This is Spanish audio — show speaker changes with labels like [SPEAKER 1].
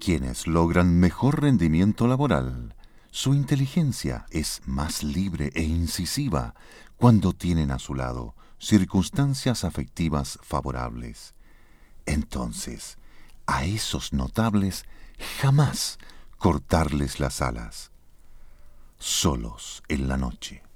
[SPEAKER 1] Quienes logran mejor rendimiento laboral, su inteligencia es más libre e incisiva cuando tienen a su lado circunstancias afectivas favorables. Entonces, a esos notables jamás cortarles las alas. Solos en la noche.